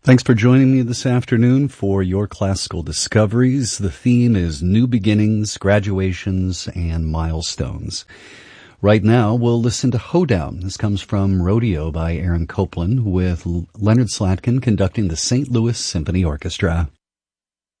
Thanks for joining me this afternoon for your classical discoveries. The theme is new beginnings, graduations, and milestones. Right now, we'll listen to Hoedown. This comes from Rodeo by Aaron Copland with Leonard Slatkin conducting the St. Louis Symphony Orchestra.